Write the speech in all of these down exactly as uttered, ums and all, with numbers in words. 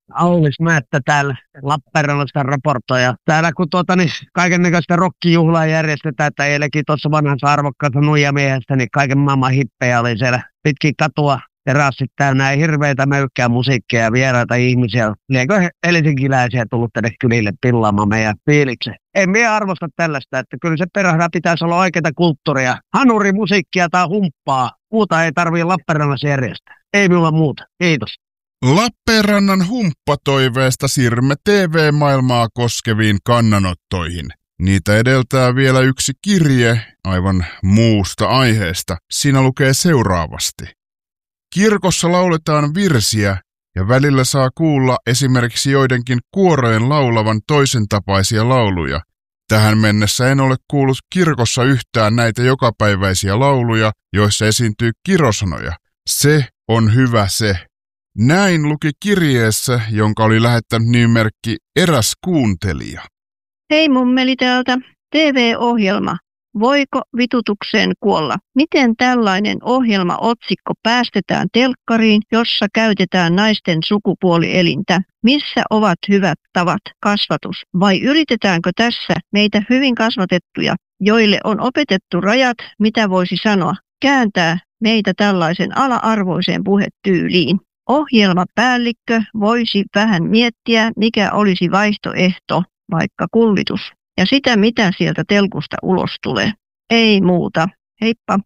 Aulis Määttä täällä Lappeenrannasta raportoija. Täällä kun tuota, niin kaikennäköistä rokkijuhlaa järjestetään, että eilenkin tuossa vanhassa arvokkaassa nuijamiehestä, niin kaiken maailman hippejä oli siellä pitkin katua. Terassit täynnä hirveitä möykkää musiikkia ja vieraita ihmisiä. Liekö helsinkiläisiä tullut tänne kylille pillaamaan meidän fiiliksen? En minä arvosta tällaista, että kyllä se perhana pitäisi olla oikeita kulttuuria. Hanurimusiikkia tai humppaa. Muuta ei tarvii Lappeenrannassa järjestää. Ei minulla muuta. Kiitos. Lappeenrannan humppatoiveesta siirrymme T V-maailmaa koskeviin kannanottoihin. Niitä edeltää vielä yksi kirje aivan muusta aiheesta. Siinä lukee seuraavasti. Kirkossa lauletaan virsiä ja välillä saa kuulla esimerkiksi joidenkin kuorojen laulavan toisen tapaisia lauluja. Tähän mennessä en ole kuullut kirkossa yhtään näitä jokapäiväisiä lauluja, joissa esiintyy kirosanoja. Se on hyvä se. Näin luki kirjeessä, jonka oli lähettänyt nimimerkki Eräs kuuntelija. Hei mummeli täältä. T V-ohjelma. Voiko vitutukseen kuolla? Miten tällainen ohjelmaotsikko päästetään telkkariin, jossa käytetään naisten sukupuolielintä? Missä ovat hyvät tavat, kasvatus? Vai yritetäänkö tässä meitä hyvin kasvatettuja, joille on opetettu rajat, mitä voisi sanoa, kääntää meitä tällaisen ala-arvoiseen puhetyyliin? Ohjelmapäällikkö voisi vähän miettiä, mikä olisi vaihtoehto, vaikka kullitus. Ja sitä, mitä sieltä telkusta ulos tulee. Ei muuta. Heippa.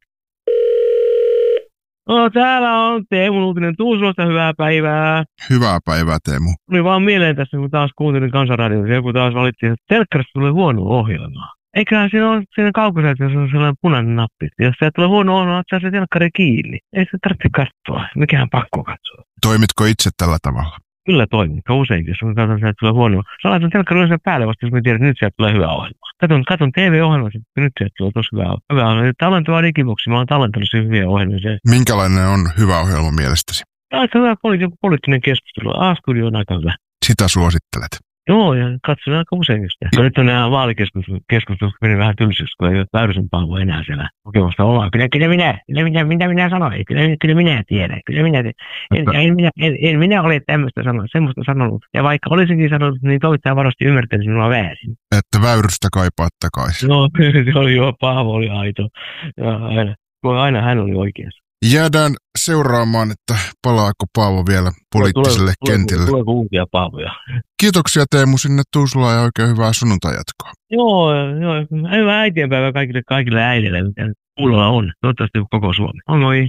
No, täällä on Teemun uutinen Tuusulosta. Hyvää päivää. Hyvää päivää, Teemu. Tuli vaan mieleen tässä, kun taas kuuntelin Kansanradiota. Joku taas valittiin, että telkkarista tulee huono ohjelmaa. Eiköhän siinä ole siinä kaukosäteessä, jos on sellainen punainen nappi. Jos se tulee huono ohjelma, ottaa se telkkari kiinni. Ei se tarvitse katsoa. Mikähän pakko katsoa. Toimitko itse tällä tavalla? Kyllä toimii. Useinkin, jos on katson, että tulee huono. Sä laitan telkkari yleensä päälle vasta, jos mä tiedän, että nyt sieltä tulee hyvä ohjelma. Katon, katon T V-ohjelmaa, että nyt sieltä tulee tosi hyvä ohjelma. Tallentaa digiboksi, mä oon tallentanut siihen hyviä ohjelmia. Minkälainen on hyvä ohjelma mielestäsi? Aika hyvä poli- poliittinen keskustelu. A-studio on aika hyvä. Sitä suosittelet. Joo, ja katson aika usein sitä. Ja nyt on nämä vaalikeskustelut meni vähän tylsiksi, kun ei ole Väyrysen Paavo enää siellä kokemasta ollaan. Kyllä, kyllä minä, kyllä minä, mitä minä sanoin, kyllä, kyllä minä tiedän, kyllä minä tiedän. En, en, minä, en, en minä ole tämmöistä sanonut, semmoista sanonut. Ja vaikka olisinkin sanonut, niin toimittaja varmasti ymmärtäisi minua väärin. Että Väyrystä kaipaat takaisin. No, se oli jo, Paavo oli aito. Ja aina, aina hän oli oikeassa. Jäädään seuraamaan, että palaako Paavo vielä poliittiselle tule, kentille. Tuleeko uusia Paavoja? Kiitoksia Teemu sinne Tuusulaan ja oikein hyvää sunnuntai-jatkoa. Joo, joo, hyvää äitienpäivää kaikille, kaikille äidille, mitä kuulolla on. Toivottavasti koko Suomi. On moi.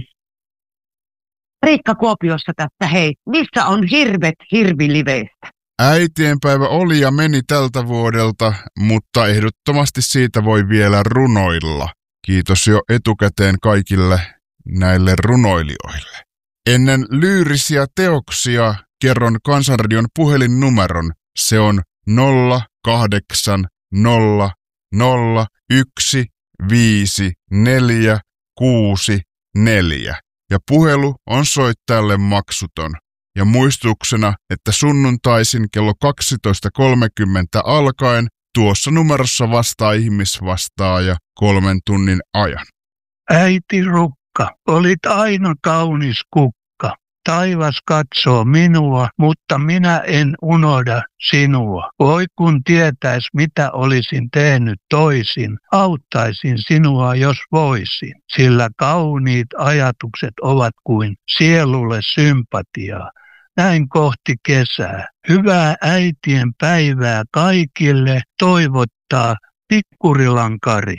Riikka Kuopiosta tästä, hei. Missä on hirvet hirviliveistä? Äitienpäivä oli ja meni tältä vuodelta, mutta ehdottomasti siitä voi vielä runoilla. Kiitos jo etukäteen kaikille näille runoilijoille. Ennen lyyrisiä teoksia kerron Kansanradion puhelinnumeron. Se on nolla kahdeksan nolla nolla yksi viisi neljä kuusi neljä. Ja puhelu on soittajalle maksuton. Ja muistuksena, että sunnuntaisin kello kaksitoista kolmekymmentä alkaen tuossa numerossa vastaa ihmisvastaaja kolmen tunnin ajan. Äiti Rukka, olit aina kaunis kukka. Taivas katsoo minua, mutta minä en unohda sinua. Voi kun tietäis, mitä olisin tehnyt toisin, auttaisin sinua, jos voisin. Sillä kauniit ajatukset ovat kuin sielulle sympatiaa. Näin kohti kesää. Hyvää äitien päivää kaikille, toivottaa Tikkurilan Kari.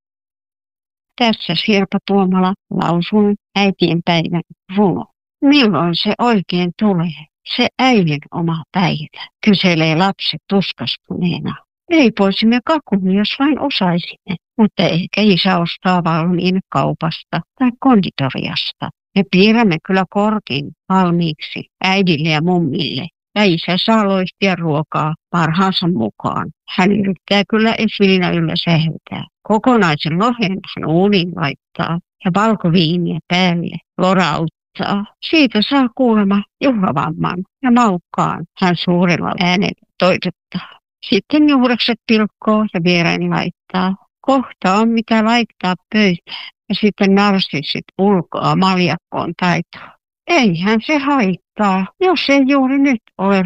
Tässä Sirpa Tuomala lausun äitien päivän runo. Milloin se oikein tulee? Se äidin oma päivä, kyselee lapset tuskastuneena. Leipoisimme kakun, jos vain osaisimme, mutta ehkä isä ostaa valmiin kaupasta tai konditoriasta. Me piirrämme kyllä korkin valmiiksi äidille ja mummille. Ja isä saa loistia ruokaa parhaansa mukaan. Hän yrittää kyllä esvilinä yllä sähyltää. Kokonaisen lohen hän uuniin laittaa ja valkoviiniä päälle lorauttaa. Siitä saa kuulemma juhlavamman ja maukkaan hän suurella äänellä toitottaa. Sitten juurekset pilkkoo ja viereen laittaa. Kohta on mitä laittaa pöytään. Ja sitten narsissit ulkoa maljakkoon taitoa. Eihän se haittaa, jos ei juuri nyt ole